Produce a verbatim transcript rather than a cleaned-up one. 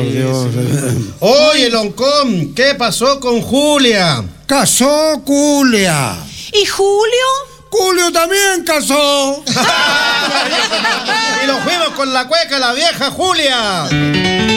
por Dios. Oye, Loncón, ¿qué pasó con Julia? Casó Julia. ¿Y Julio? Julio también casó. Y nos fuimos con la cueca, la vieja Julia.